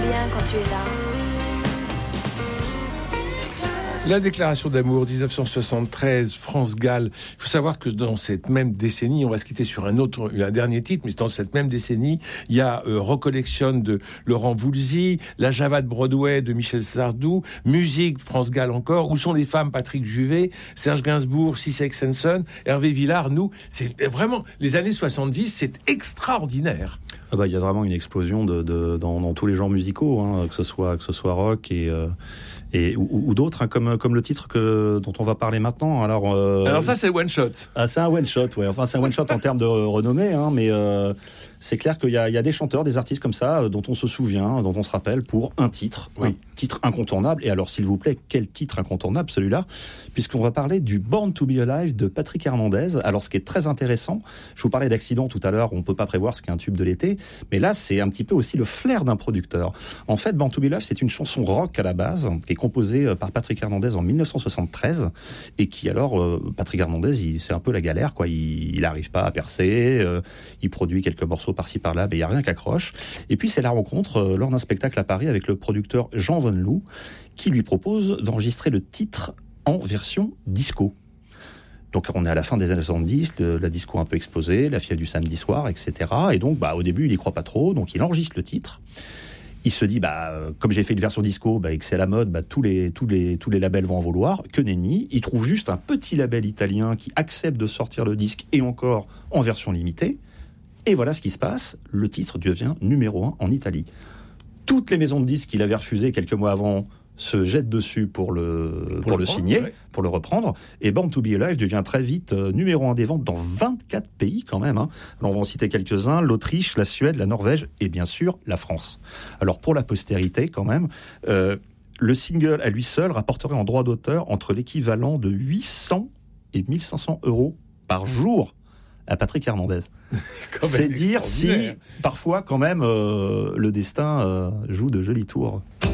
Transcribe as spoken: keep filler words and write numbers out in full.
bien quand tu es là. La déclaration d'amour, dix-neuf cent soixante-treize, France-Galles. Il faut savoir que dans cette même décennie, on va se quitter sur un autre, un dernier titre, mais dans cette même décennie, il y a euh, Recollection de Laurent Voulzy, La Java de Broadway de Michel Sardou, Musique, France-Galles encore, Où sont les femmes, Patrick Juvet, Serge Gainsbourg, Sissek Sanson, Hervé Villard, nous. C'est vraiment, les années soixante-dix, c'est extraordinaire. Ah bah, il y a vraiment une explosion de, de, dans, dans tous les genres musicaux, hein, que ce soit, que ce soit rock et, euh, et, ou, ou d'autres, hein, comme, comme le titre que, dont on va parler maintenant. Alors, euh, Alors ça, c'est One Shot. Ah, c'est un one shot, ouais. Enfin, c'est un one shot en termes de renommée, hein, mais euh, c'est clair qu'il y a, il y a des chanteurs, des artistes comme ça, euh, dont on se souvient, dont on se rappelle pour un titre, oui. un titre incontournable. Et alors, s'il vous plaît, quel titre incontournable celui-là, puisqu'on va parler du Born to Be Alive de Patrick Hernandez. Alors, ce qui est très intéressant, je vous parlais d'accident tout à l'heure, on peut pas prévoir ce qu'est un tube de l'été, mais là, c'est un petit peu aussi le flair d'un producteur. En fait, Born to Be Alive, c'est une chanson rock à la base, qui est composée par Patrick Hernandez en dix-neuf cent soixante-treize, et qui alors, euh, Patrick Hernandez, il, c'est un peu la galère, quoi. Il n'arrive pas à percer, euh, il produit quelques morceaux par-ci par-là, mais il n'y a rien qui accroche. Et puis c'est la rencontre euh, lors d'un spectacle à Paris avec le producteur Jean Von Loo, qui lui propose d'enregistrer le titre en version disco. Donc on est à la fin des années soixante-dix, le, la disco un peu explosée, la fièvre du samedi soir, et cetera. Et donc bah, au début il n'y croit pas trop, donc il enregistre le titre. Il se dit, bah, comme j'ai fait une version disco, bah, et que c'est à la mode, bah, tous les, tous les, tous les labels vont en vouloir. Que nenni. Il trouve juste un petit label italien qui accepte de sortir le disque, et encore en version limitée. Et voilà ce qui se passe. Le titre devient numéro un en Italie. Toutes les maisons de disques qu'il avait refusées quelques mois avant se jettent dessus pour le, pour, pour le, le prendre, signer, ouais. pour le reprendre. Et Born to Be Alive devient très vite euh, numéro un des ventes dans vingt-quatre pays quand même. Hein. Alors on va en citer quelques-uns, l'Autriche, la Suède, la Norvège et bien sûr la France. Alors pour la postérité quand même, euh, le single à lui seul rapporterait en droit d'auteur entre l'équivalent de huit cents et mille cinq cents euros par jour à Patrick Hernandez. C'est dire si parfois quand même euh, le destin euh, joue de jolis tours.